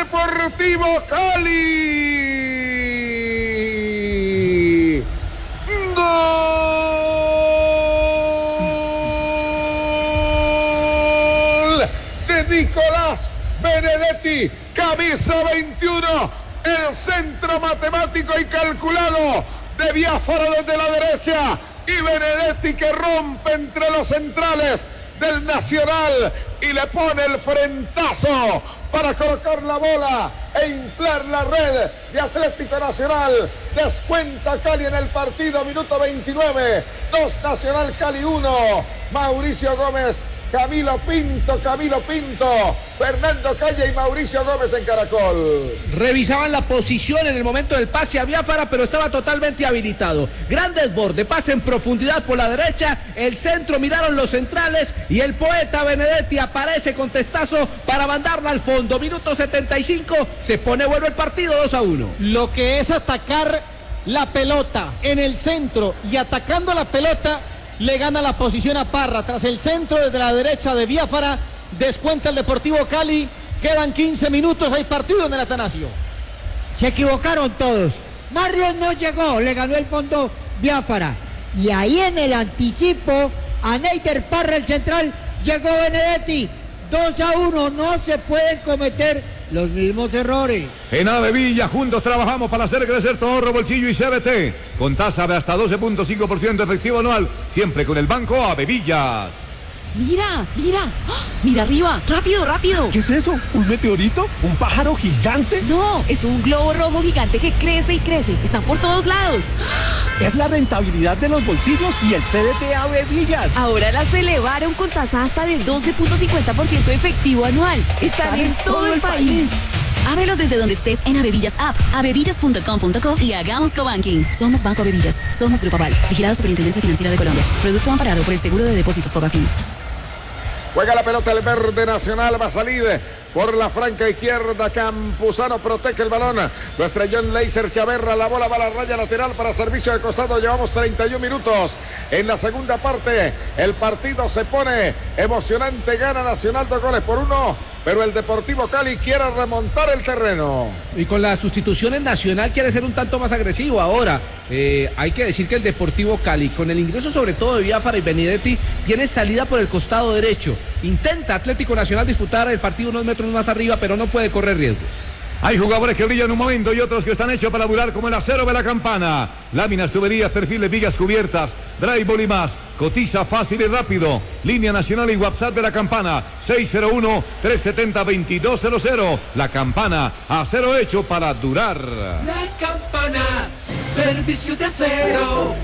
Deportivo Cali. Gol de Nicolás Benedetti, camisa 21, el centro matemático y calculado de Biafara desde la derecha, y Benedetti que rompe entre los centrales del Nacional y le pone el frentazo para colocar la bola e inflar la red de Atlético Nacional. Descuenta Cali en el partido, minuto 29, 2 Nacional Cali 1, Mauricio Gómez, Camilo Pinto, Fernando Calle y Mauricio Gómez en Caracol. Revisaban la posición en el momento del pase a Biafara, pero estaba totalmente habilitado. Gran desborde, pase en profundidad por la derecha, el centro, miraron los centrales y el poeta Benedetti aparece con testazo para mandarla al fondo. Minuto 75, se pone bueno el partido, 2-1. Lo que es atacar la pelota en el centro y atacando la pelota, le gana la posición a Parra. Tras el centro desde la derecha de Biafara, descuenta el Deportivo Cali. Quedan 15 minutos, hay partido en el Atanasio. Se equivocaron todos. Barrios no llegó, le ganó el fondo Biafara. Y ahí en el anticipo, a Neider Parra, el central, llegó Benedetti. 2-1, no se pueden cometer los mismos errores. En Avevilla juntos trabajamos para hacer crecer tu ahorro, bolsillo y CBT con tasa de hasta 12.5% efectivo anual, siempre con el Banco Avevillas. Mira, mira arriba, rápido. ¿Qué es eso? ¿Un meteorito? ¿Un pájaro gigante? No, es un globo rojo gigante que crece y crece, están por todos lados. Es la rentabilidad de los bolsillos y el CDT Avevillas. Ahora las elevaron con tasa hasta del 12.50% efectivo anual. Están en todo el país. Ábrelos desde donde estés en Avevillas App, avevillas.com.co y hagamos cobanking. Somos Banco Avevillas, somos Grupo Aval, vigilado Superintendencia Financiera de Colombia. Producto amparado por el Seguro de Depósitos Fogafín. Juega la pelota el verde Nacional, va a salir por la franca izquierda. Campuzano protege el balón. Lo estrelló en Leiser Chaverra. La bola va a la raya lateral para servicio de costado. Llevamos 31 minutos en la segunda parte. El partido se pone emocionante. Gana Nacional 2-1, pero el Deportivo Cali quiere remontar el terreno. Y con la sustitución en Nacional quiere ser un tanto más agresivo. Ahora, hay que decir que el Deportivo Cali, con el ingreso sobre todo de Biafara y Benedetti, tiene salida por el costado derecho. Intenta Atlético Nacional disputar el partido unos metros más arriba, pero no puede correr riesgos. Hay jugadores que brillan un momento y otros que están hechos para durar, como el acero de la Campana. Láminas, tuberías, perfiles, vigas cubiertas, drywall y más. Cotiza fácil y rápido. Línea nacional y WhatsApp de la Campana, 601-370-2200. La Campana, acero hecho para durar. La Campana, servicio de acero.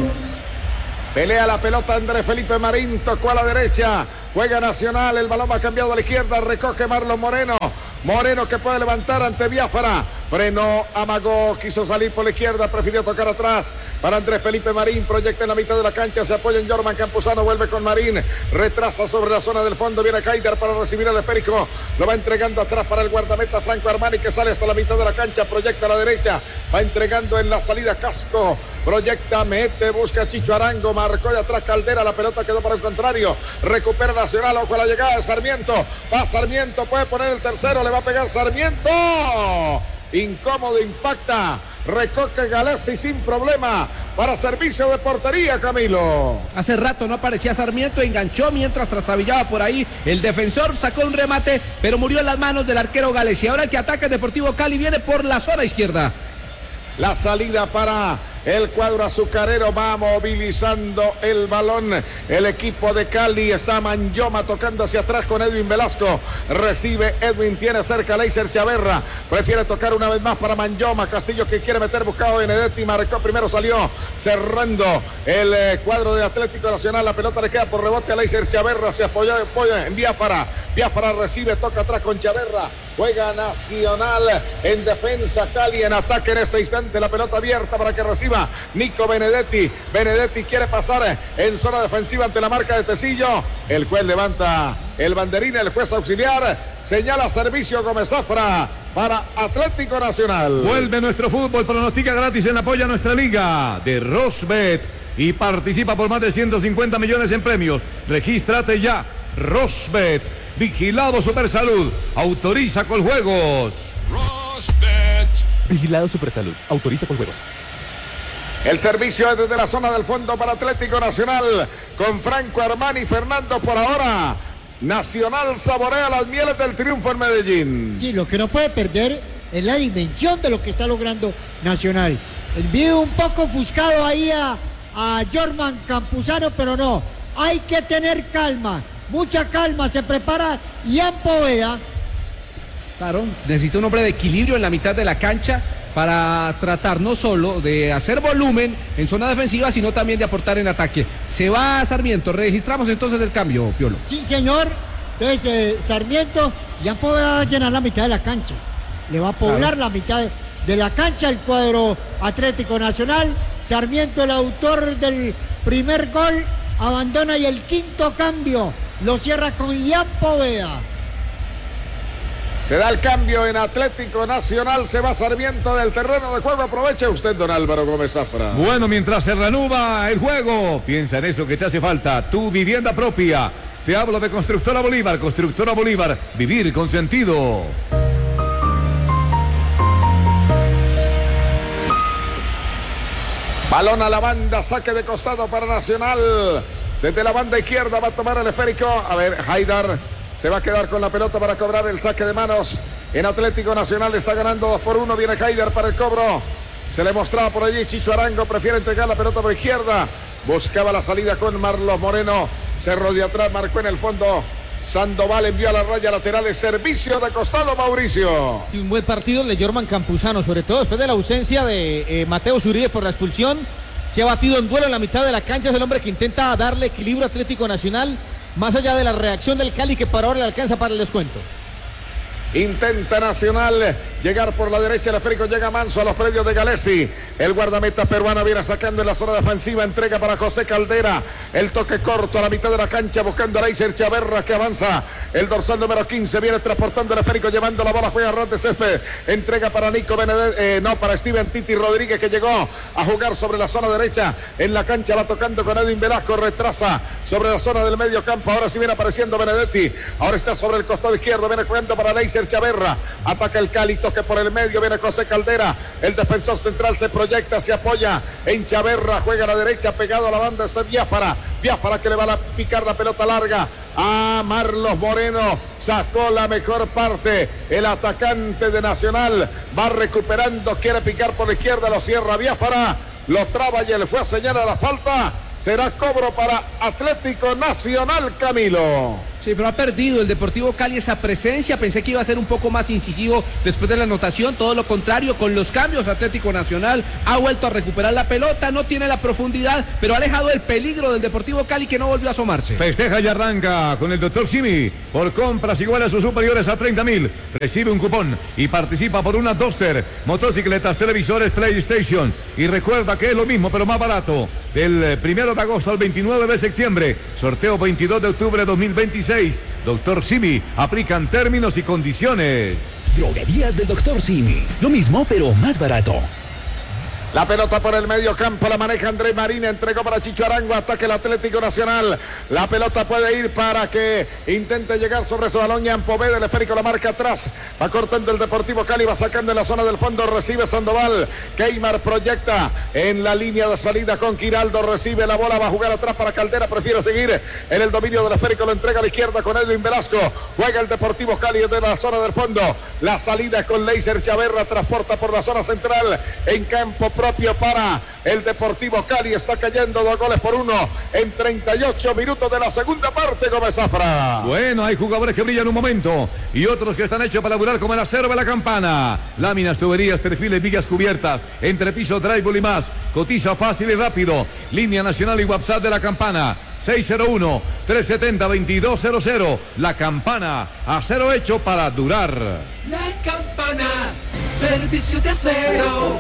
Pelea la pelota Andrés Felipe Marín, tocó a la derecha. Juega Nacional, el balón va cambiado a la izquierda, recoge Marlon Moreno. Moreno que puede levantar ante Biafara. Frenó, amagó, quiso salir por la izquierda, prefirió tocar atrás para Andrés Felipe Marín. Proyecta en la mitad de la cancha, se apoya en Jorman Campuzano, vuelve con Marín. Retrasa sobre la zona del fondo, viene Haider para recibir el esférico. Lo va entregando atrás para el guardameta Franco Armani, que sale hasta la mitad de la cancha, proyecta a la derecha. Va entregando en la salida Casco. Proyecta, mete, busca Chicho Arango, marcó de atrás Caldera, la pelota quedó para el contrario. Recupera Nacional, ojo a la llegada de Sarmiento. Va Sarmiento, puede poner el tercero, le va a pegar Sarmiento. Incómodo, impacta. Recoge Galesi sin problema para servicio de portería, Camilo. Hace rato no aparecía Sarmiento, enganchó mientras trastabillaba por ahí. El defensor sacó un remate, pero murió en las manos del arquero Galesi. Ahora el que ataca el Deportivo Cali viene por la zona izquierda. La salida para el cuadro azucarero, va movilizando el balón. El equipo de Cali, está Manyoma tocando hacia atrás con Edwin Velasco. Recibe Edwin, tiene cerca a Leiser Chaverra. Prefiere tocar una vez más para Manyoma. Castillo que quiere meter, buscado Benedetti. Marcó primero, salió cerrando el cuadro de Atlético Nacional. La pelota le queda por rebote a Leiser Chaverra. Se apoya en Biafara. Biafara recibe, toca atrás con Chaverra. Juega Nacional en defensa, Cali en ataque en este instante. La pelota abierta para que reciba Nico Benedetti. Benedetti quiere pasar en zona defensiva ante la marca de Tecillo. El juez levanta el banderín, el juez auxiliar señala servicio Gómez Zafra para Atlético Nacional. Vuelve nuestro fútbol, pronostica gratis en apoyo a nuestra liga de Rosbet y participa por más de 150 millones en premios. Regístrate ya. Rosbet, vigilado Supersalud, autoriza con juegos. Vigilado Supersalud. Autoriza con juegos. El servicio es desde la zona del fondo para Atlético Nacional con Franco Armani y Fernando por ahora. Nacional saborea las mieles del triunfo en Medellín. Sí, lo que no puede perder es la dimensión de lo que está logrando Nacional. El video un poco ofuscado ahí a Jorman Campuzano, pero no, hay que tener calma, mucha calma, se prepara Ian Poveda. Claro, necesita un hombre de equilibrio en la mitad de la cancha para tratar no solo de hacer volumen en zona defensiva, sino también de aportar en ataque. Se va Sarmiento, registramos entonces el cambio, Piolo. Sí, señor, entonces Sarmiento, Ian Poveda va a llenar la mitad de la cancha, le va a poblar la mitad de la cancha el cuadro Atlético Nacional. Sarmiento, el autor del primer gol, abandona y el quinto cambio lo cierra con Ian Poveda. Se da el cambio en Atlético Nacional, se va Sarmiento del terreno de juego. Aproveche usted, don Álvaro Gómez Zafra. Bueno, mientras se reanuda el juego, piensa en eso que te hace falta, tu vivienda propia. Te hablo de Constructora Bolívar, vivir con sentido. Balón a la banda, saque de costado para Nacional. Desde la banda izquierda va a tomar el esférico. A ver, Haidar se va a quedar con la pelota para cobrar el saque de manos. En Atlético Nacional está ganando 2-1. Viene Haidar para el cobro. Se le mostraba por allí Chicho Arango. Prefiere entregar la pelota por izquierda. Buscaba la salida con Marlos Moreno. Cerro de atrás, marcó en el fondo. Sandoval envió a la raya laterales. Servicio de costado, Mauricio. Sí, un buen partido el de Jorman Campuzano, sobre todo después de la ausencia de Mateo Zuribe por la expulsión. Se ha batido en duelo en la mitad de la cancha. Es el hombre que intenta darle equilibrio a Atlético Nacional, más allá de la reacción del Cali, que para ahora le alcanza para el descuento. Intenta Nacional llegar por la derecha, el esférico llega Manso a los predios de Galesi. El guardameta peruano viene sacando en la zona defensiva, entrega para José Caldera. El toque corto a la mitad de la cancha buscando a Leiser Chaverra que avanza. El dorsal número 15 viene transportando el esférico, llevando la bola, juega ras de césped. Entrega para Nico Benedetti, para Steven Titi Rodríguez, que llegó a jugar sobre la zona derecha. En la cancha va tocando con Edwin Velasco, retrasa sobre la zona del medio campo. Ahora sí viene apareciendo Benedetti. Ahora está sobre el costado izquierdo, viene jugando para Leiser Chaverra, ataca el Cali, toque por el medio, viene José Caldera, el defensor central se proyecta, se apoya en Chaverra, juega a la derecha, pegado a la banda está Biafara que le va a picar la pelota larga a Marlos Moreno, sacó la mejor parte, el atacante de Nacional, va recuperando, quiere picar por la izquierda, lo cierra Biafara, lo traba y él fue a señalar la falta, será cobro para Atlético Nacional, Camilo. Sí, pero ha perdido el Deportivo Cali esa presencia. Pensé que iba a ser un poco más incisivo después de la anotación. Todo lo contrario, con los cambios Atlético Nacional ha vuelto a recuperar la pelota. No tiene la profundidad, pero ha alejado el peligro del Deportivo Cali, que no volvió a asomarse. Festeja y arranca con el Dr. Simi. Por compras iguales a sus superiores a 30.000. Recibe un cupón y participa por una Duster, motocicletas, televisores, PlayStation. Y recuerda que es lo mismo, pero más barato. Del 1 de agosto al 29 de septiembre. Sorteo 22 de octubre de 2026. Dr. Simi, aplican términos y condiciones. Droguerías del Dr. Simi. Lo mismo, pero más barato. La pelota por el medio campo, la maneja Andrés Marín, entregó para Chicho Arango, ataque el Atlético Nacional. La pelota puede ir para que intente llegar sobre su balón. Ian Poveda, el esférico la marca atrás. Va cortando el Deportivo Cali, va sacando en la zona del fondo, recibe Sandoval. Keimar proyecta en la línea de salida con Quiraldo, recibe la bola, va a jugar atrás para Caldera, prefiere seguir en el dominio del esférico, lo entrega a la izquierda con Edwin Velasco. Juega el Deportivo Cali desde la zona del fondo. La salida es con Leiser Chaverra, transporta por la zona central en campo propio para el Deportivo Cali. Está cayendo 2-1 en 38 minutos de la segunda parte, Gómez Zafra. Bueno, hay jugadores que brillan un momento y otros que están hechos para laburar como el acero de la campana. Láminas, tuberías, perfiles, vigas cubiertas, entrepiso, drywall y más. Cotiza fácil y rápido. Línea nacional y WhatsApp de la campana. 601-370-2200. La campana, acero hecho para durar. La campana, servicio de acero.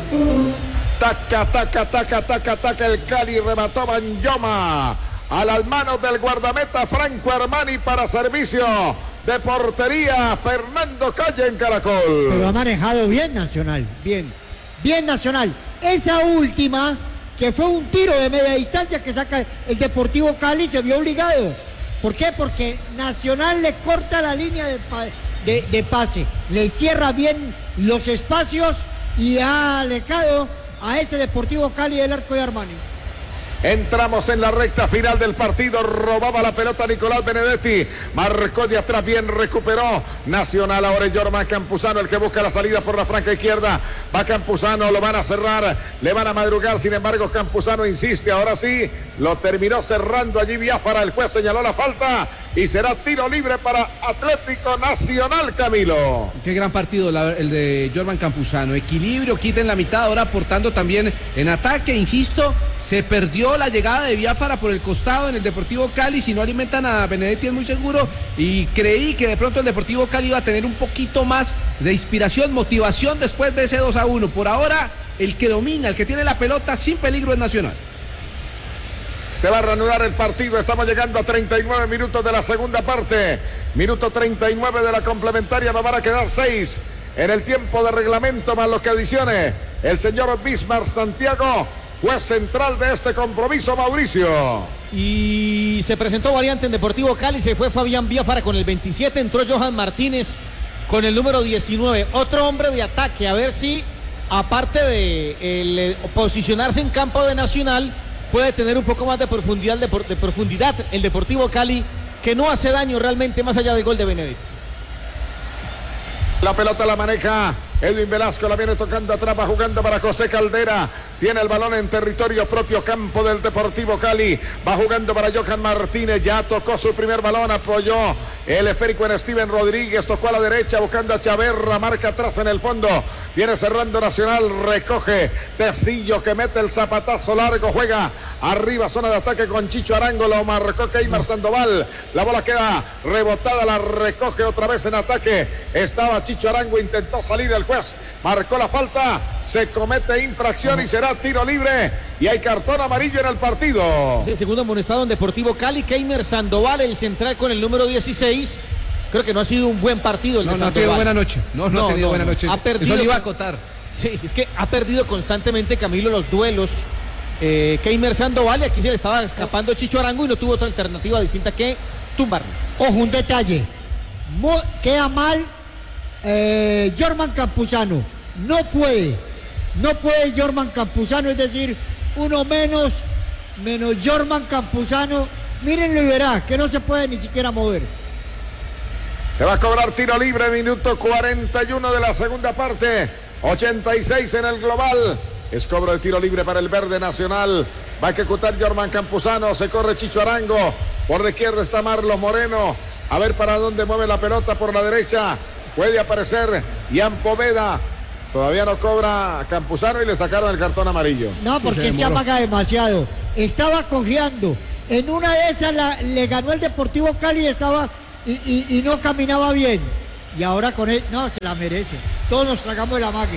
Taca, el Cali remató Banyoma a las manos del guardameta Franco Armani para servicio de portería Fernando Calle en Caracol. Pero ha manejado bien Nacional, bien Nacional. Esa última, que fue un tiro de media distancia que saca el Deportivo Cali, se vio obligado. ¿Por qué? Porque Nacional le corta la línea de pase, le cierra bien los espacios y ha alejado a ese Deportivo Cali del arco de Armani. Entramos en la recta final del partido. Robaba la pelota Nicolás Benedetti. Marcó de atrás, bien recuperó. Nacional ahora es Jorman Campuzano el que busca la salida por la franja izquierda. Va Campuzano, lo van a cerrar, le van a madrugar. Sin embargo, Campuzano insiste. Ahora sí, lo terminó cerrando allí Biafara. El juez señaló la falta y será tiro libre para Atlético Nacional, Camilo. Qué gran partido el de Jorman Campuzano. Equilibrio, quita en la mitad, ahora aportando también en ataque. Insisto, se perdió la llegada de Biafara por el costado en el Deportivo Cali. Si no alimentan a Benedetti es muy seguro. Y creí que de pronto el Deportivo Cali iba a tener un poquito más de inspiración, motivación después de ese 2-1. Por ahora, el que domina, el que tiene la pelota sin peligro es Nacional. Se va a reanudar el partido. Estamos llegando a 39 minutos de la segunda parte. Minuto 39 de la complementaria. Nos van a quedar 6 en el tiempo de reglamento más lo que adicione el señor Bismarck Santiago, juez central de este compromiso, Mauricio. Y se presentó variante en Deportivo Cali. Se fue Fabián Biafara con el 27. Entró Johan Martínez con el número 19. Otro hombre de ataque. A ver si, aparte de posicionarse en campo de Nacional, puede tener un poco más de profundidad, el Deportivo Cali, que no hace daño realmente más allá del gol de Benedetti. La pelota la maneja Edwin Velasco, la viene tocando atrás, va jugando para José Caldera. Tiene el balón en territorio propio, campo del Deportivo Cali. Va jugando para Johan Martínez, ya tocó su primer balón, apoyó el esférico en Steven Rodríguez, tocó a la derecha buscando a Chaverra, marca atrás en el fondo. Viene cerrando Nacional, recoge Tecillo que mete el zapatazo largo, juega arriba, zona de ataque con Chicho Arango, lo marcó Keimar Sandoval. La bola queda rebotada, la recoge otra vez en ataque. Estaba Chicho Arango, intentó salir el juez, marcó la falta, se comete infracción y será tiro libre y hay cartón amarillo en el partido. Es el segundo amonestado en Deportivo Cali. Keimar Sandoval, el central con el número 16. Creo que no ha sido un buen partido el de Sandoval. No ha tenido buena noche. No ha tenido buena noche. Ha perdido. Eso le iba a acotar. Sí, es que ha perdido constantemente, Camilo, los duelos. Keimar Sandoval, y aquí se le estaba escapando Chicho Arango y no tuvo otra alternativa distinta que tumbarlo. Ojo, un detalle. Queda mal Jorman Campuzano. No puede Jorman Campuzano, es decir, uno menos Jorman Campuzano. Mírenlo y verá que no se puede ni siquiera mover. Se va a cobrar tiro libre, minuto 41 de la segunda parte, 86 en el global. Es cobro de tiro libre para el verde Nacional. Va a ejecutar Jorman Campuzano, se corre Chicho Arango. Por la izquierda está Marlos Moreno. A ver para dónde mueve la pelota, por la derecha. Puede aparecer Ian Poveda. Todavía no cobra Campuzano y le sacaron el cartón amarillo. No, porque es que amaga demasiado. Estaba cojeando. En una de esas le ganó el Deportivo Cali y no caminaba bien. Y ahora con él, no, se la merece. Todos nos tragamos el amague.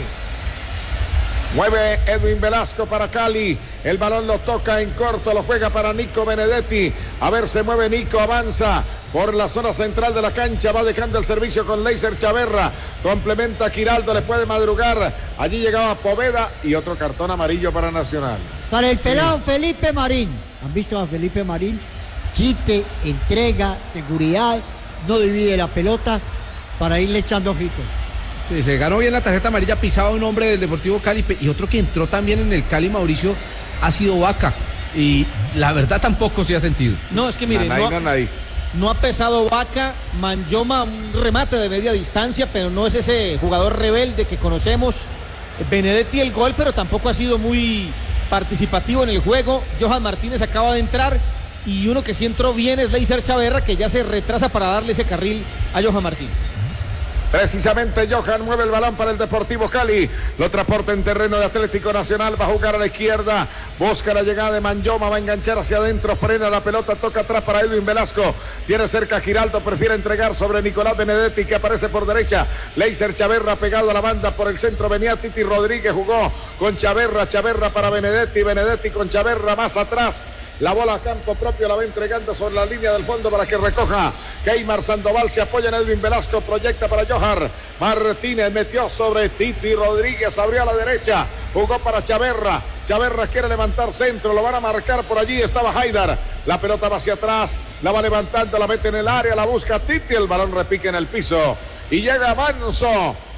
Mueve Edwin Velasco para Cali. El balón lo toca en corto, lo juega para Nico Benedetti. A ver, se mueve Nico, avanza por la zona central de la cancha. Va dejando el servicio con Leiser Chaverra. Complementa a Giraldo, le puede madrugar. Allí llegaba Poveda y otro cartón amarillo para Nacional. Para el pelado Felipe Marín. ¿Han visto a Felipe Marín? Quite, entrega, seguridad, no divide la pelota para irle echando ojito. Sí, se ganó bien la tarjeta amarilla, pisaba un hombre del Deportivo Cali, y otro que entró también en el Cali, Mauricio, ha sido Vaca, y la verdad tampoco se ha sentido. No, es que miren, no ha pesado Vaca. Manjoma, un remate de media distancia, pero no es ese jugador rebelde que conocemos. Benedetti el gol, pero tampoco ha sido muy participativo en el juego. Johan Martínez acaba de entrar, y uno que sí entró bien es Leiser Chaverra, que ya se retrasa para darle ese carril a Johan Martínez. Precisamente Johan mueve el balón para el Deportivo Cali, lo transporta en terreno de Atlético Nacional, va a jugar a la izquierda, busca la llegada de Manjoma, va a enganchar hacia adentro, frena la pelota, toca atrás para Edwin Velasco, tiene cerca a Giraldo, prefiere entregar sobre Nicolás Benedetti que aparece por derecha. Leiser Chaverra pegado a la banda por el centro, venía Titi Rodríguez, jugó con Chaverra para Benedetti con Chaverra más atrás. La bola a campo propio la va entregando sobre la línea del fondo para que recoja Keimar Sandoval, se apoya en Edwin Velasco, proyecta para Johan Martínez, metió sobre Titi Rodríguez, abrió a la derecha, jugó para Chaverra quiere levantar centro, lo van a marcar por allí, estaba Haidar, la pelota va hacia atrás, la va levantando, la mete en el área, la busca Titi, el balón repique en el piso y llega Manso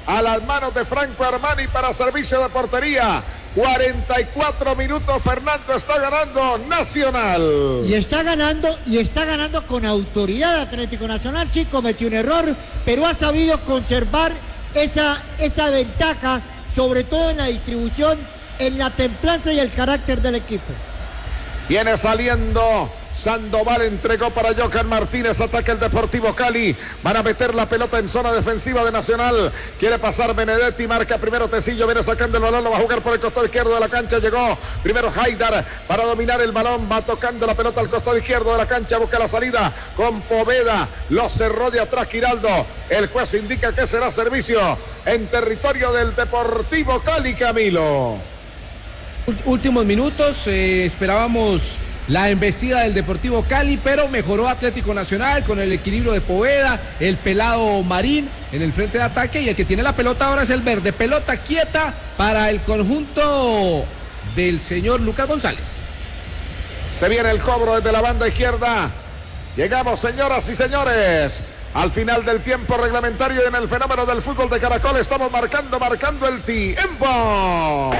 a las manos de Franco Armani para servicio de portería. 44 minutos, Fernando, está ganando Nacional. Y está ganando con autoridad Atlético Nacional. Sí cometió un error, pero ha sabido conservar esa ventaja, sobre todo en la distribución, en la templanza y el carácter del equipo. Viene saliendo Sandoval, entregó para Johan Martínez, ataca el Deportivo Cali, van a meter la pelota en zona defensiva de Nacional, quiere pasar Benedetti, marca primero Tecillo, viene sacando el balón, lo va a jugar por el costado izquierdo de la cancha, llegó primero Haidar para dominar el balón, va tocando la pelota al costado izquierdo de la cancha, busca la salida con Poveda, lo cerró de atrás Giraldo, el juez indica que será servicio en territorio del Deportivo Cali, Camilo. Últimos minutos, esperábamos la embestida del Deportivo Cali, pero mejoró Atlético Nacional con el equilibrio de Poveda, el pelado Marín en el frente de ataque, y el que tiene la pelota ahora es el verde. Pelota quieta para el conjunto del señor Lucas González. Se viene el cobro desde la banda izquierda. Llegamos, señoras y señores, al final del tiempo reglamentario, y en el fenómeno del fútbol de Caracol estamos marcando el tiempo.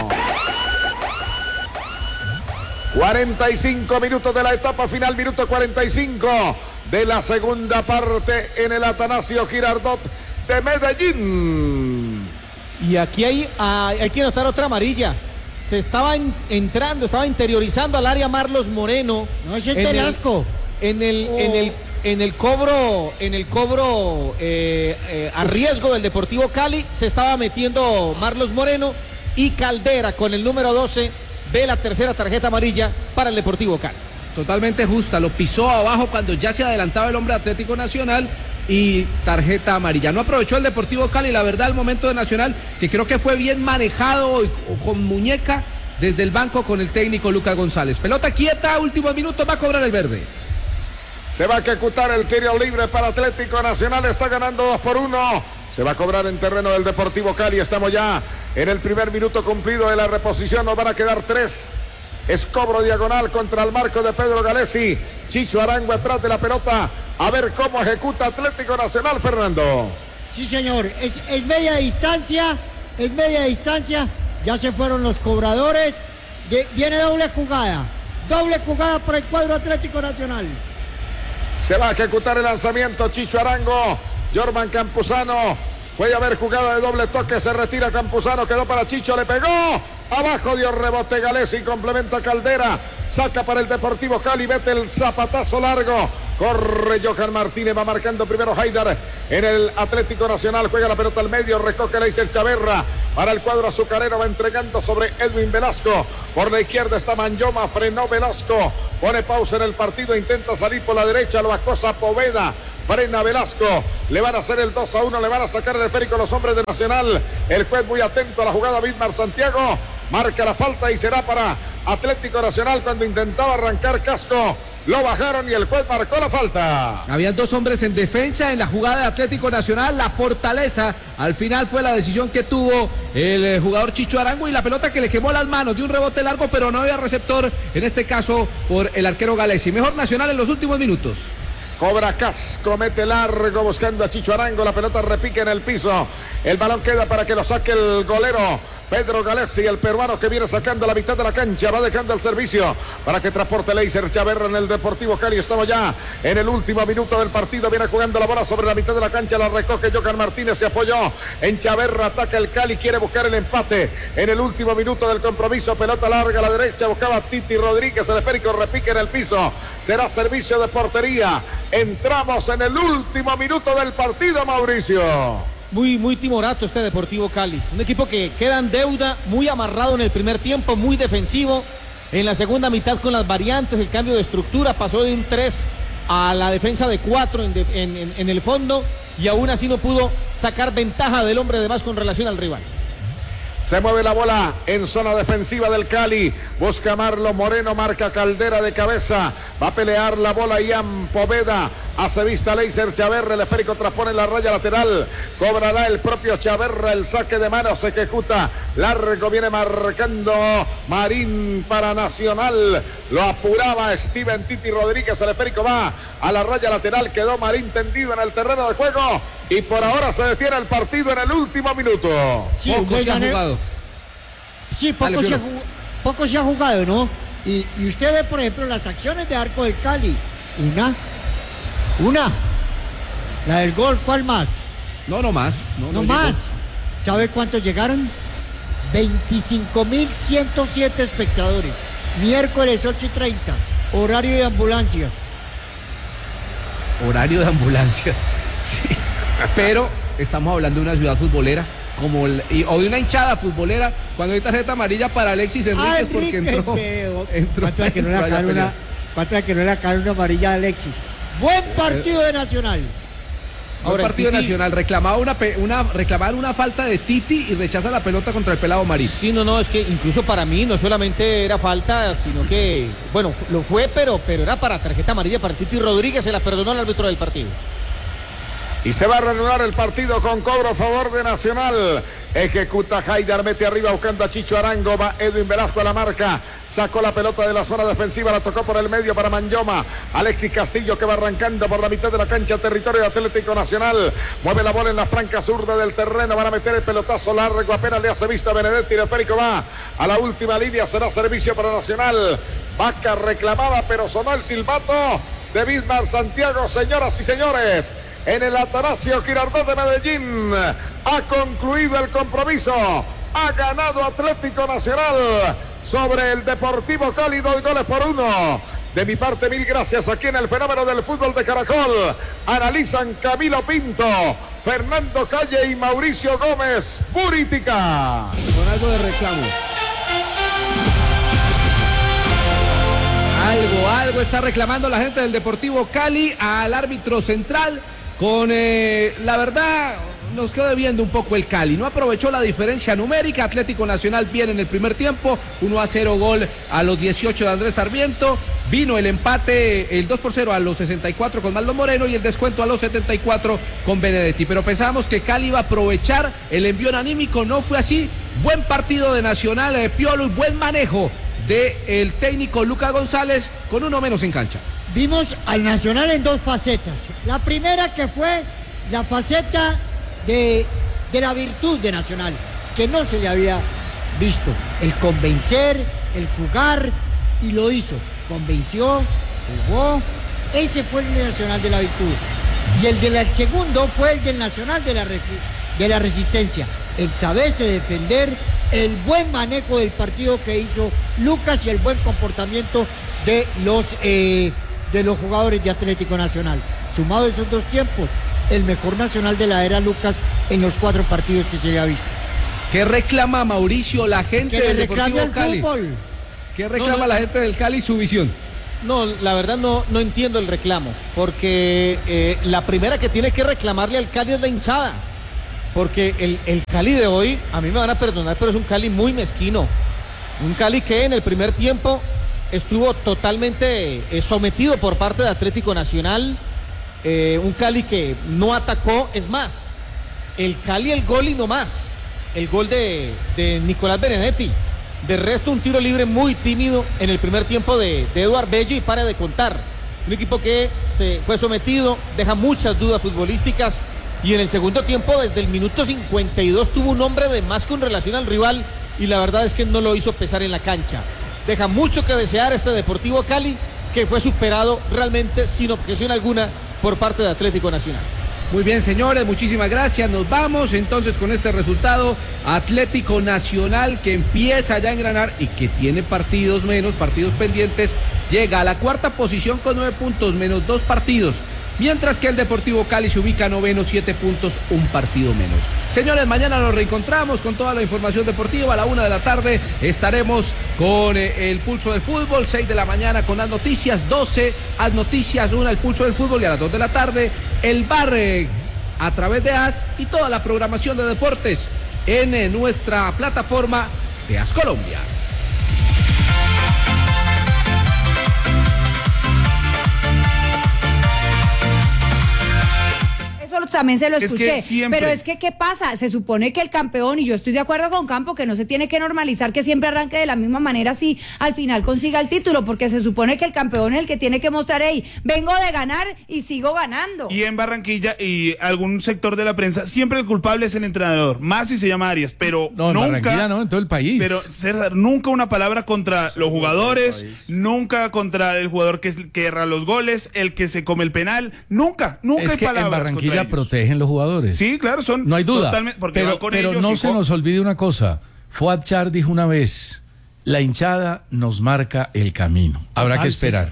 45 minutos de la etapa final, minuto 45 de la segunda parte en el Atanasio Girardot de Medellín. Y aquí hay que notar otra amarilla. Se estaba estaba interiorizando al área Marlos Moreno. No, es el Telasco. En el cobro a riesgo del Deportivo Cali se estaba metiendo Marlos Moreno, y Caldera con el número 12 ve la tercera tarjeta amarilla para el Deportivo Cali. Totalmente justa, lo pisó abajo cuando ya se adelantaba el hombre Atlético Nacional, y tarjeta amarilla. No aprovechó el Deportivo Cali, la verdad, el momento de Nacional, que creo que fue bien manejado con muñeca desde el banco con el técnico Lucas González. Pelota quieta, últimos minutos, va a cobrar el verde. Se va a ejecutar el tiro libre para Atlético Nacional, está ganando 2-1. Se va a cobrar en terreno del Deportivo Cali. Estamos ya en el primer minuto cumplido de la reposición. Nos van a quedar 3. Es cobro diagonal contra el marco de Pedro Galesi. Chicho Arango atrás de la pelota. A ver cómo ejecuta Atlético Nacional, Fernando. Sí, señor. Es media distancia. Es media distancia. Ya se fueron los cobradores. Viene doble jugada. Doble jugada para el cuadro Atlético Nacional. Se va a ejecutar el lanzamiento. Chicho Arango. Jorman Campuzano, puede haber jugada de doble toque, se retira Campuzano, quedó para Chicho, le pegó, abajo dio rebote Galesi, complementa Caldera, saca para el Deportivo Cali, mete el zapatazo largo, corre Johan Martínez, va marcando primero Haidar en el Atlético Nacional, juega la pelota al medio, recoge Leiser Chaverra para el cuadro azucarero, va entregando sobre Edwin Velasco, por la izquierda está Manyoma, frenó Velasco, pone pausa en el partido, intenta salir por la derecha, lo acosa Poveda, frena Velasco, le van a hacer el 2-1, le van a sacar el esférico a los hombres de Nacional, el juez muy atento a la jugada, Bismar Santiago, marca la falta y será para Atlético Nacional cuando intentaba arrancar Casco, lo bajaron y el juez marcó la falta. Habían dos hombres en defensa en la jugada de Atlético Nacional, la fortaleza, al final fue la decisión que tuvo el jugador Chicho Arango, y la pelota que le quemó las manos, de un rebote largo, pero no había receptor, en este caso por el arquero Galesi. Mejor Nacional en los últimos minutos. Cobra Casco, mete largo buscando a Chicho Arango, la pelota repique en el piso, el balón queda para que lo saque el golero Pedro Galesi, el peruano que viene sacando la mitad de la cancha, va dejando el servicio para que transporte Leiser Chaverra en el Deportivo Cali. Estamos ya en el último minuto del partido, viene jugando la bola sobre la mitad de la cancha, la recoge Johan Martínez, se apoyó en Chaverra, ataca el Cali, quiere buscar el empate en el último minuto del compromiso, pelota larga a la derecha, buscaba Titi Rodríguez, el esférico repique en el piso, será servicio de portería. Entramos en el último minuto del partido, Mauricio. Muy timorato este Deportivo Cali. Un equipo que queda en deuda, muy amarrado en el primer tiempo, muy defensivo. En la segunda mitad con las variantes, el cambio de estructura, pasó de un 3 a la defensa de 4 en el fondo, y aún así no pudo sacar ventaja del hombre de más con relación al rival. Se mueve la bola en zona defensiva del Cali. Busca Marlon Moreno, marca Caldera de cabeza. Va a pelear la bola Ian Poveda. Hace vista Leiser Chaverra. El esférico transpone la raya lateral. Cobrará el propio Chaverra. El saque de mano se ejecuta. Largo viene marcando Marín para Nacional. Lo apuraba Steven Titi Rodríguez. El esférico va a la raya lateral. Quedó Marín tendido en el terreno de juego. y por ahora se detiene el partido en el último minuto. Sí, Poco se ha jugado. Sí, poco se ha jugado, ¿no? Y usted ve, por ejemplo, las acciones de arco del Cali. Una. La del gol, ¿cuál más? No más. No más. ¿Sabe cuántos llegaron? 25.107 espectadores. Miércoles 8:30. Horario de ambulancias. Horario de ambulancias. Sí. Pero estamos hablando de una ciudad futbolera. O de una hinchada futbolera, cuando hay tarjeta amarilla para Alexis Enríquez porque entró. ¿Cuánto es que no le cae una amarilla a Alexis? Buen partido de Nacional. Ahora, el partido nacional reclamaba una falta de Titi y rechaza la pelota contra el pelado Marín. Sí, no, es que incluso para mí no solamente era falta, sino que, bueno, lo fue, pero era para tarjeta amarilla para el Titi Rodríguez, se la perdonó el árbitro del partido. Y se va a reanudar el partido con cobro a favor de Nacional. Ejecuta Haidar, mete arriba buscando a Chicho Arango. Va Edwin Velasco a la marca. Sacó la pelota de la zona defensiva. La tocó por el medio para Manyoma. Alexis Castillo que va arrancando por la mitad de la cancha. Territorio Atlético Nacional. Mueve la bola en la franca zurda del terreno. Van a meter el pelotazo largo. Apenas le hace vista a Benedetti. El esférico va a la última línea. Será servicio para Nacional. Vaca reclamaba, pero sonó el silbato de Bismar Santiago. Señoras y señores, en el Atanasio Girardot de Medellín ha concluido el compromiso. Ha ganado Atlético Nacional sobre el Deportivo Cali, 2-1. De mi parte, mil gracias aquí en el Fenómeno del Fútbol de Caracol. Analizan Camilo Pinto, Fernando Calle y Mauricio Gómez Buritica. Con algo de reclamo. Algo está reclamando la gente del Deportivo Cali al árbitro central. Con la verdad, nos quedó debiendo un poco el Cali. No aprovechó la diferencia numérica. Atlético Nacional viene en el primer tiempo. 1-0 gol a los 18 de Andrés Sarmiento. Vino el empate, el 2-0 a los 64 con Maldo Moreno y el descuento a los 74 con Benedetti. Pero pensábamos que Cali iba a aprovechar el envión anímico. No fue así. Buen partido de Nacional, Piolo, y buen manejo del técnico Lucas González con uno menos en cancha. Vimos al Nacional en dos facetas. La primera, que fue la faceta de la virtud de Nacional, que no se le había visto. El convencer, el jugar, y lo hizo. Convenció, jugó. Ese fue el Nacional de la virtud. Y el del segundo fue el del Nacional de la resistencia. El saberse defender, el buen manejo del partido que hizo Lucas y el buen comportamiento de los jugadores de Atlético Nacional. Sumado a esos dos tiempos, el mejor Nacional de la era Lucas en los 4 partidos que se le ha visto. ¿Qué reclama, Mauricio, la gente del Deportivo Cali? Fútbol. ¿Qué reclama la gente del Cali, su visión? No, la verdad no entiendo el reclamo, porque la primera que tiene que reclamarle al Cali es la hinchada, porque el Cali de hoy, a mí me van a perdonar, pero es un Cali muy mezquino, un Cali que en el primer tiempo estuvo totalmente sometido por parte de Atlético Nacional, un Cali que no atacó. Es más, el Cali el gol y no más, el gol de Nicolás Benedetti. De resto, un tiro libre muy tímido en el primer tiempo de Eduard Bello y para de contar. Un equipo que se fue sometido, deja muchas dudas futbolísticas, y en el segundo tiempo, desde el minuto 52, tuvo un hombre de más con relación al rival, y la verdad es que no lo hizo pesar en la cancha. Deja mucho que desear este Deportivo Cali, que fue superado realmente sin objeción alguna por parte de Atlético Nacional. Muy bien, señores, muchísimas gracias. Nos vamos entonces con este resultado. Atlético Nacional, que empieza ya a engranar y que tiene partidos pendientes, llega a la 4ª posición con 9 puntos, menos 2 partidos. Mientras que el Deportivo Cali se ubica noveno, 7 puntos, un partido menos. Señores, mañana nos reencontramos con toda la información deportiva. A la 1 de la tarde estaremos con el Pulso del Fútbol, 6 de la mañana con las noticias, 12 Haz Noticias, 1 el Pulso del Fútbol, y a las 2 de la tarde el bar a través de Haz y toda la programación de deportes en nuestra plataforma de Haz Colombia. también se lo escuché. que siempre... Pero es que, ¿qué pasa? Se supone que el campeón, y yo estoy de acuerdo con Campo, que no se tiene que normalizar que siempre arranque de la misma manera si al final consiga el título, porque se supone que el campeón es el que tiene que mostrar, hey, vengo de ganar y sigo ganando. Y en Barranquilla y algún sector de la prensa, siempre el culpable es el entrenador, más si se llama Arias, pero no, nunca... en Barranquilla no, en todo el país. Pero, César, nunca una palabra contra los jugadores, nunca contra el jugador que erra los goles, el que se come el penal, nunca es hay que palabras en Barranquilla contra ellos. protegen los jugadores. Sí, claro, son no hay duda, totalmente, porque van con pero ellos, no hijo. se nos olvide una cosa. Fuad Char dijo una vez, la hinchada nos marca el camino. Habrá que esperar.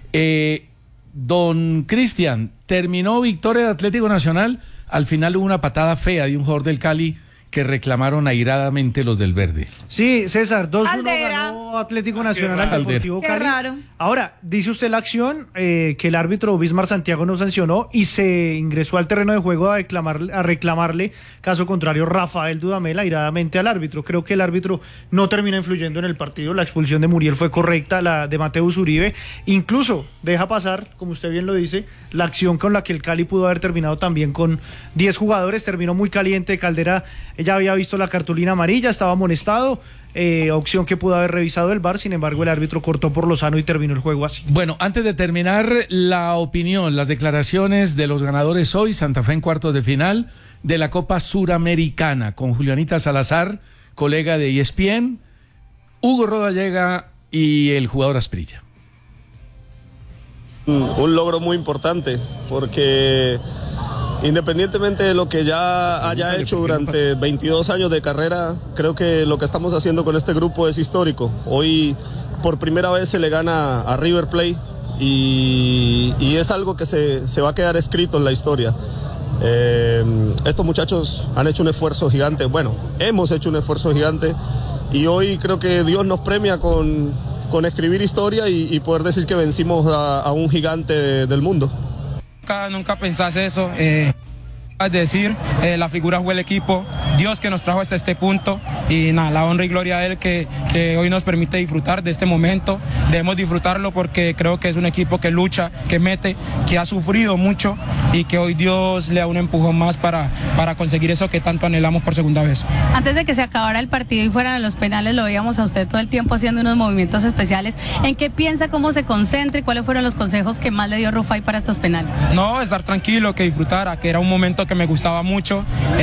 Don Cristian, terminó victoria de Atlético Nacional. Al final hubo una patada fea de un jugador del Cali que reclamaron airadamente los del Verde. Sí, César, 2-1 ganó Atlético Nacional al Deportivo Cali. Qué raro. Ahora, dice usted la acción que el árbitro Bismar Santiago no sancionó y se ingresó al terreno de juego a reclamarle, caso contrario, Rafael Dudamel airadamente al árbitro. Creo que el árbitro no termina influyendo en el partido. La expulsión de Muriel fue correcta, la de Mateus Uribe. Incluso deja pasar, como usted bien lo dice, la acción con la que el Cali pudo haber terminado también con 10 jugadores. Terminó muy caliente. Caldera ya había visto la cartulina amarilla, estaba amonestado. Opción que pudo haber revisado el VAR, sin embargo el árbitro cortó por lo sano y terminó el juego así. Bueno, antes de terminar, la opinión, las declaraciones de los ganadores hoy, Santa Fe en cuartos de final de la Copa Suramericana, con Julianita Salazar, colega de ESPN, Hugo Rodallega y el jugador Asprilla. Un logro muy importante, porque independientemente de lo que ya haya hecho durante 22 años de carrera, creo que lo que estamos haciendo con este grupo es histórico. Hoy por primera vez se le gana a River Plate y es algo que se va a quedar escrito en la historia. Estos muchachos han hecho un esfuerzo gigante, bueno, hemos hecho un esfuerzo gigante y hoy creo que Dios nos premia con escribir historia y poder decir que vencimos a un gigante del mundo. Nunca pensás eso, es decir, la figura fue el equipo, Dios que nos trajo hasta este punto y nada, la honra y gloria a Él que hoy nos permite disfrutar de este momento. Debemos disfrutarlo porque creo que es un equipo que lucha, que mete, que ha sufrido mucho y que hoy Dios le da un empujón más para conseguir eso que tanto anhelamos por segunda vez. Antes de que se acabara el partido y fueran a los penales, lo veíamos a usted todo el tiempo haciendo unos movimientos especiales. ¿En qué piensa, cómo se concentra y cuáles fueron los consejos que más le dio Rufai para estos penales? No, estar tranquilo, que disfrutara, que era un momento que me gustaba mucho.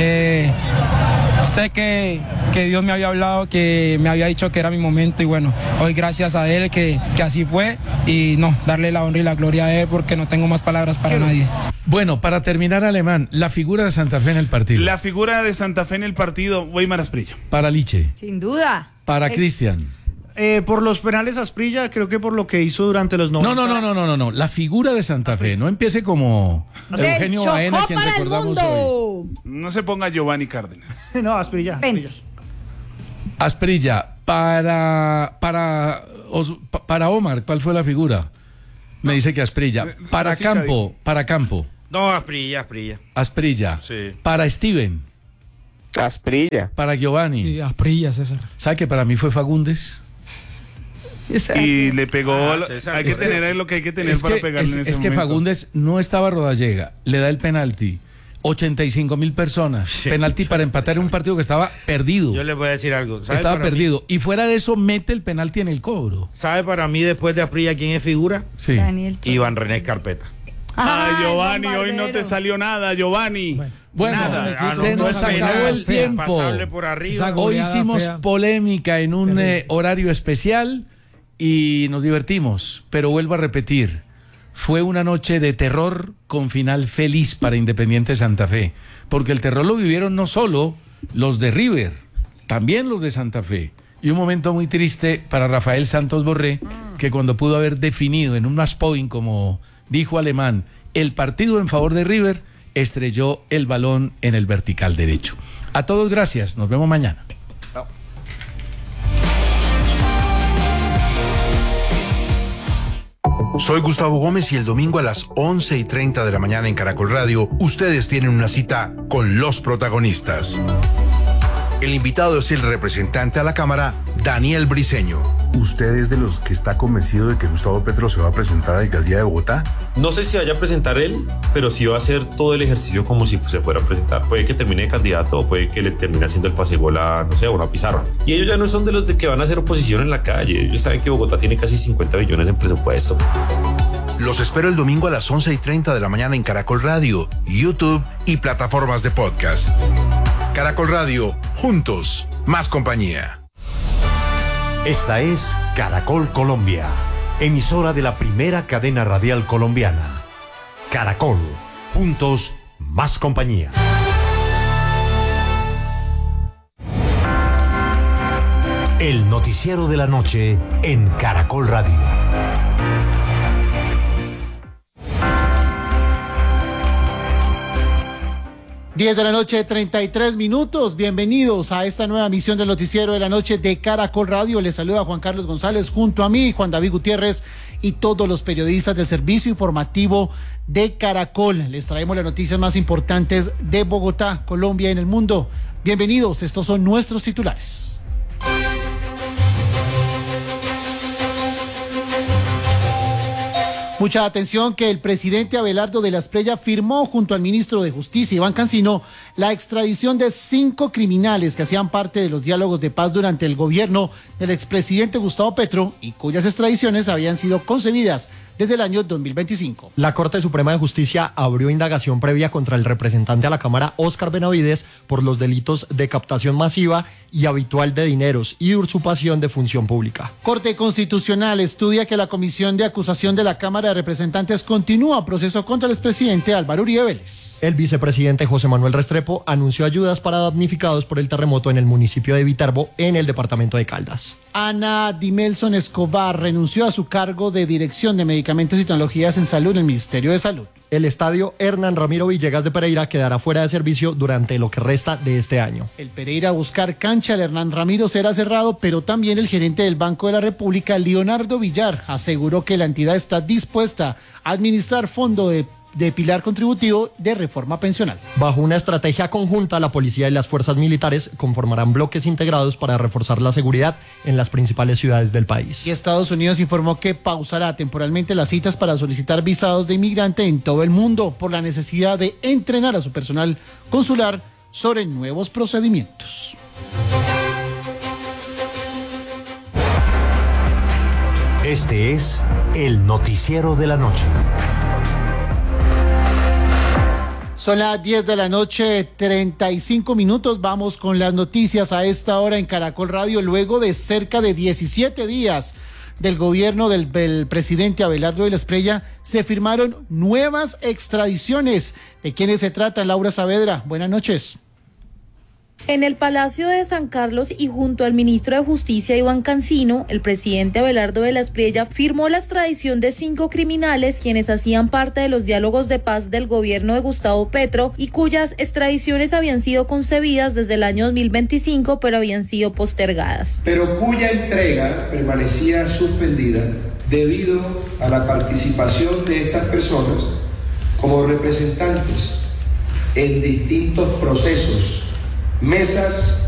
Sé que Dios me había hablado, que me había dicho que era mi momento y bueno, hoy gracias a Él que así fue y no, darle la honra y la gloria a Él porque no tengo más palabras para nadie. Bueno, para terminar, Alemán, la figura de Santa Fe en el partido. La figura de Santa Fe en el partido, Weimar Asprilla. Para Liche. Sin duda. Para Cristian. Por los penales Asprilla, creo que por lo que hizo durante los 90. No. La figura de Santa Fe. No empiece como Eugenio Baena, quien recordamos hoy. No se ponga Giovanni Cárdenas. No, Asprilla. Asprilla, para Omar, ¿cuál fue la figura? Me dice que Asprilla. Para Campo. No, Asprilla. Asprilla. Sí. Para Steven. Asprilla. Para Giovanni. Sí, Asprilla, César. ¿Sabe que para mí fue Fagundes? Y le pegó. Hay que tener lo que hay que tener para pegarle en ese momento. Es que Fagundes no estaba Rodallega, le da el penalti. 85,000 personas. Sí, penalti para empatar en un partido que estaba perdido. Yo le voy a decir algo. Estaba perdido. Y fuera de eso, mete el penalti en el cobro. ¿Sabe para mí, después de Asprilla, quién es figura? Sí. Iván René Carpeta. Ay, Giovanni, hoy no te salió nada, Giovanni. Bueno, se nos acabó el tiempo. Hoy hicimos polémica en un horario especial y nos divertimos, pero vuelvo a repetir, fue una noche de terror con final feliz para Independiente Santa Fe, porque el terror lo vivieron no solo los de River, también los de Santa Fe, y un momento muy triste para Rafael Santos Borré, que cuando pudo haber definido en un match point, como dijo Alemán, el partido en favor de River, estrelló el balón en el vertical derecho. A todos gracias, nos vemos mañana. Soy Gustavo Gómez y el domingo a las 11:30 de la mañana en Caracol Radio, ustedes tienen una cita con los protagonistas. El invitado es el representante a la Cámara, Daniel Briceño. ¿Usted es de los que está convencido de que Gustavo Petro se va a presentar a la alcaldía de Bogotá? No sé si vaya a presentar él, pero sí va a hacer todo el ejercicio como si se fuera a presentar. Puede que termine de candidato o puede que le termine haciendo el pasegol a, no sé, a una pizarra. Y ellos ya no son de los de que van a hacer oposición en la calle. Ellos saben que Bogotá tiene casi 50 billones en presupuesto. Los espero el domingo a las 11:30 de la mañana en Caracol Radio, YouTube y plataformas de podcast. Caracol Radio, juntos, más compañía. Esta es Caracol Colombia, emisora de la primera cadena radial colombiana. Caracol, juntos, más compañía. El noticiero de la noche en Caracol Radio. 10 de la noche, 33 minutos. Bienvenidos a esta nueva emisión del Noticiero de la Noche de Caracol Radio. Les saluda Juan Carlos González junto a mí, Juan David Gutiérrez y todos los periodistas del servicio informativo de Caracol. Les traemos las noticias más importantes de Bogotá, Colombia y en el mundo. Bienvenidos, estos son nuestros titulares. Mucha atención que el presidente Abelardo de la Espriella firmó junto al ministro de Justicia, Iván Cancino, la extradición de 5 criminales que hacían parte de los diálogos de paz durante el gobierno del expresidente Gustavo Petro y cuyas extradiciones habían sido concebidas desde el año 2025. La Corte Suprema de Justicia abrió indagación previa contra el representante a la Cámara, Óscar Benavides, por los delitos de captación masiva y habitual de dineros y usurpación de función pública. Corte Constitucional estudia que la Comisión de Acusación de la Cámara de Representantes continúa proceso contra el expresidente Álvaro Uribe Vélez. El vicepresidente José Manuel Restrepo anunció ayudas para damnificados por el terremoto en el municipio de Viterbo, en el departamento de Caldas. Ana Dimelson Escobar renunció a su cargo de Dirección de Medicamentos y Tecnologías en Salud en el Ministerio de Salud. El estadio Hernán Ramiro Villegas de Pereira quedará fuera de servicio durante lo que resta de este año. El Pereira a buscar cancha, el Hernán Ramiro será cerrado, pero también el gerente del Banco de la República, Leonardo Villar, aseguró que la entidad está dispuesta a administrar fondo de pilar contributivo de reforma pensional. Bajo una estrategia conjunta, la policía y las fuerzas militares conformarán bloques integrados para reforzar la seguridad en las principales ciudades del país. Y Estados Unidos informó que pausará temporalmente las citas para solicitar visados de inmigrante en todo el mundo por la necesidad de entrenar a su personal consular sobre nuevos procedimientos. Este es el Noticiero de la Noche. Son las 10 de la noche, 35 minutos. Vamos con las noticias a esta hora en Caracol Radio. Luego de cerca de 17 días del gobierno del presidente Abelardo de la Espriella, se firmaron nuevas extradiciones. ¿De quiénes se trata, Laura Saavedra? Buenas noches. En el Palacio de San Carlos y junto al ministro de Justicia Iván Cancino, el presidente Abelardo de la Espriella firmó la extradición de 5 criminales quienes hacían parte de los diálogos de paz del gobierno de Gustavo Petro y cuyas extradiciones habían sido concebidas desde el año 2025 pero habían sido postergadas. Pero cuya entrega permanecía suspendida debido a la participación de estas personas como representantes en distintos procesos, mesas